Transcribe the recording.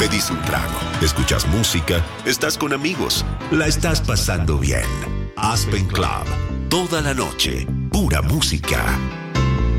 Pedís un trago, escuchas música, estás con amigos, la estás pasando bien. Aspen Club, toda la noche, pura música.